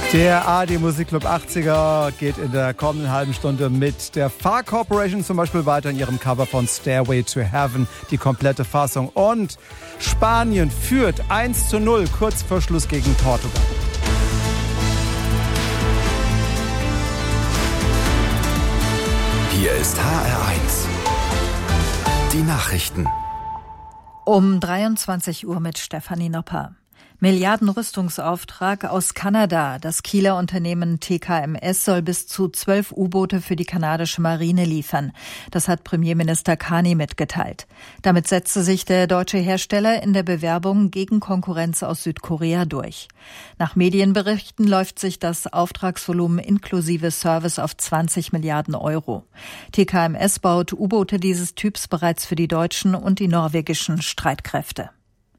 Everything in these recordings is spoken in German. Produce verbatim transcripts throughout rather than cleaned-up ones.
Der A R D Musikclub achtziger geht in der kommenden halben Stunde mit der Far Corporation zum Beispiel weiter in ihrem Cover von Stairway to Heaven, die komplette Fassung. Und Spanien führt eins zu null kurz vor Schluss gegen Portugal. Hier ist H R eins. Die Nachrichten. Um dreiundzwanzig Uhr mit Stefanie Nopper. Milliardenrüstungsauftrag aus Kanada. Das Kieler Unternehmen T K M S soll bis zu zwölf U-Boote für die kanadische Marine liefern. Das hat Premierminister Carney mitgeteilt. Damit setzte sich der deutsche Hersteller in der Bewerbung gegen Konkurrenz aus Südkorea durch. Nach Medienberichten läuft sich das Auftragsvolumen inklusive Service auf zwanzig Milliarden Euro. T K M S baut U-Boote dieses Typs bereits für die deutschen und die norwegischen Streitkräfte.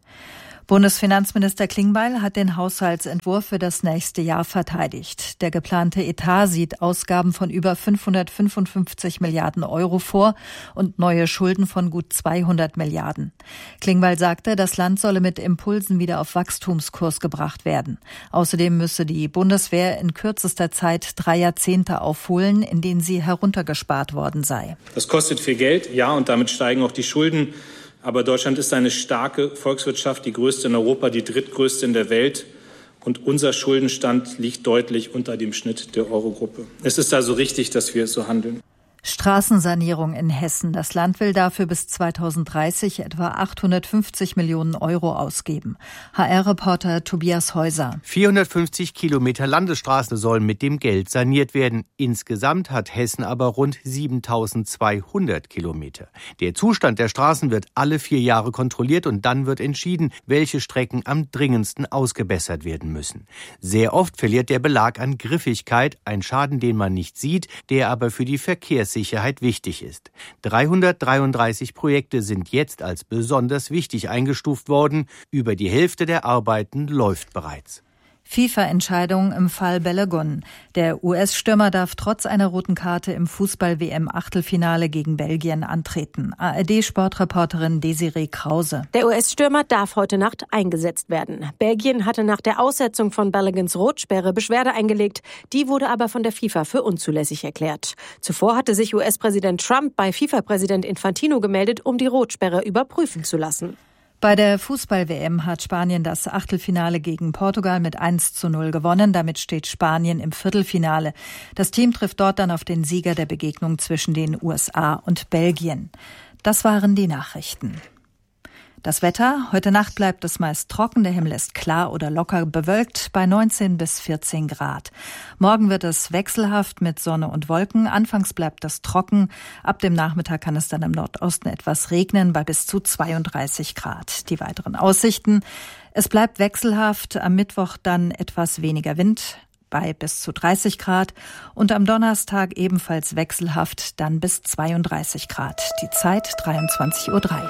Bundesfinanzminister Klingbeil hat den Haushaltsentwurf für das nächste Jahr verteidigt. Der geplante Etat sieht Ausgaben von über fünfhundertfünfundfünfzig Milliarden Euro vor und neue Schulden von gut zweihundert Milliarden. Klingbeil sagte, das Land solle mit Impulsen wieder auf Wachstumskurs gebracht werden. Außerdem müsse die Bundeswehr in kürzester Zeit drei Jahrzehnte aufholen, in denen sie heruntergespart worden sei. Das kostet viel Geld, ja, und damit steigen auch die Schulden. Aber Deutschland ist eine starke Volkswirtschaft, die größte in Europa, die drittgrößte in der Welt. Und unser Schuldenstand liegt deutlich unter dem Schnitt der Eurogruppe. Es ist also richtig, dass wir so handeln. Straßensanierung in Hessen. Das Land will dafür bis zweitausenddreißig etwa achthundertfünfzig Millionen Euro ausgeben. H R-Reporter Tobias Häuser. vierhundertfünfzig Kilometer Landesstraßen sollen mit dem Geld saniert werden. Insgesamt hat Hessen aber rund siebentausendzweihundert Kilometer. Der Zustand der Straßen wird alle vier Jahre kontrolliert und dann wird entschieden, welche Strecken am dringendsten ausgebessert werden müssen. Sehr oft verliert der Belag an Griffigkeit, ein Schaden, den man nicht sieht, der aber für die Verkehrssicherheit Sicherheit wichtig ist. dreihundertdreiunddreißig Projekte sind jetzt als besonders wichtig eingestuft worden. Über die Hälfte der Arbeiten läuft bereits. FIFA-Entscheidung im Fall Balogun. Der U S-Stürmer darf trotz einer roten Karte im Fußball-W M-Achtelfinale gegen Belgien antreten. A R D-Sportreporterin Desiree Krause. Der U S-Stürmer darf heute Nacht eingesetzt werden. Belgien hatte nach der Aussetzung von Balogans Rotsperre Beschwerde eingelegt. Die wurde aber von der FIFA für unzulässig erklärt. Zuvor hatte sich U S-Präsident Trump bei FIFA-Präsident Infantino gemeldet, um die Rotsperre überprüfen zu lassen. Bei der Fußball-W M hat Spanien das Achtelfinale gegen Portugal mit eins zu null gewonnen. Damit steht Spanien im Viertelfinale. Das Team trifft dort dann auf den Sieger der Begegnung zwischen den U S A und Belgien. Das waren die Nachrichten. Das Wetter: Heute Nacht bleibt es meist trocken, der Himmel ist klar oder locker bewölkt bei neunzehn bis vierzehn Grad. Morgen wird es wechselhaft mit Sonne und Wolken. Anfangs bleibt es trocken. Ab dem Nachmittag kann es dann im Nordosten etwas regnen bei bis zu zweiunddreißig Grad. Die weiteren Aussichten: Es bleibt wechselhaft, am Mittwoch dann etwas weniger Wind bei bis zu dreißig Grad und am Donnerstag ebenfalls wechselhaft, dann bis zweiunddreißig Grad. Die Zeit dreiundzwanzig Uhr drei.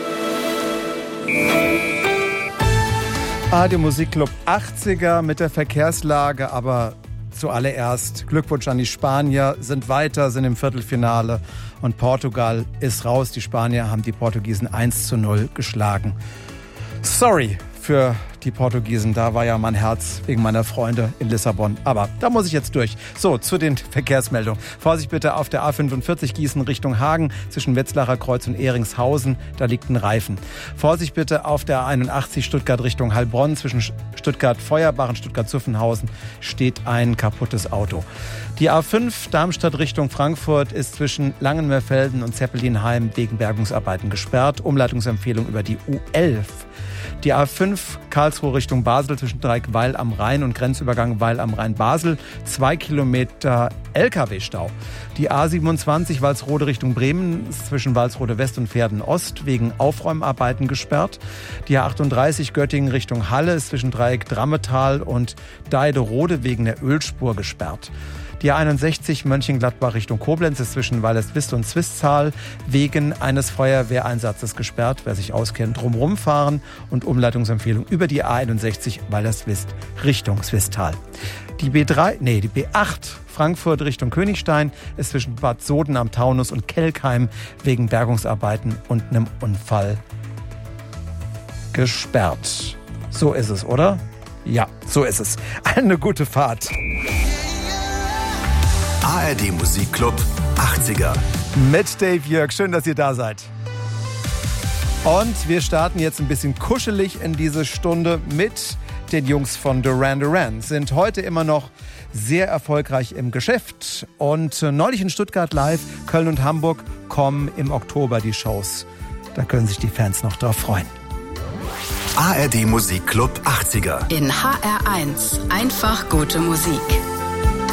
A R D Musikclub achtziger mit der Verkehrslage, aber zuallererst Glückwunsch an die Spanier, sind weiter, sind im Viertelfinale und Portugal ist raus. Die Spanier haben die Portugiesen eins zu null geschlagen. Sorry für die Portugiesen, da war ja mein Herz wegen meiner Freunde in Lissabon. Aber da muss ich jetzt durch. So, zu den Verkehrsmeldungen. Vorsicht bitte auf der A fünfundvierzig Gießen Richtung Hagen zwischen Wetzlarer Kreuz und Ehringshausen. Da liegt ein Reifen. Vorsicht bitte auf der A einundachtzig Stuttgart Richtung Heilbronn zwischen Stuttgart-Feuerbach und Stuttgart-Zuffenhausen steht ein kaputtes Auto. Die A fünf Darmstadt Richtung Frankfurt ist zwischen Langenmeerfelden und Zeppelinheim wegen Bergungsarbeiten gesperrt. Umleitungsempfehlung über die U elf. Die A fünf Karlsruhe Richtung Basel zwischen Dreieck-Weil am Rhein und Grenzübergang Weil am Rhein-Basel. Zwei Kilometer L K W-Stau. Die A siebenundzwanzig Walsrode Richtung Bremen zwischen Walsrode West und Verden Ost wegen Aufräumarbeiten gesperrt. Die A achtunddreißig Göttingen Richtung Halle ist zwischen Dreieck Drammetal und Deiderode wegen der Ölspur gesperrt. Die A einundsechzig Mönchengladbach Richtung Koblenz ist zwischen Weilerswist und Zwistal wegen eines Feuerwehreinsatzes gesperrt. Wer sich auskennt, drumherum fahren und Umleitungsempfehlung über die A einundsechzig Weilerswist Richtung Zwistal. Die B drei, nee, die B acht Frankfurt Richtung Königstein ist zwischen Bad Soden am Taunus und Kelkheim wegen Bergungsarbeiten und einem Unfall gesperrt. So ist es, oder? Ja, so ist es. Eine gute Fahrt. A R D Musikclub achtziger. Mit Dave Jörg. Schön, dass ihr da seid. Und wir starten jetzt ein bisschen kuschelig in diese Stunde mit den Jungs von Duran Duran. Sind heute immer noch sehr erfolgreich im Geschäft. Und neulich in Stuttgart live, Köln und Hamburg kommen im Oktober die Shows. Da können sich die Fans noch drauf freuen. A R D Musikclub achtziger. In H R eins. Einfach gute Musik.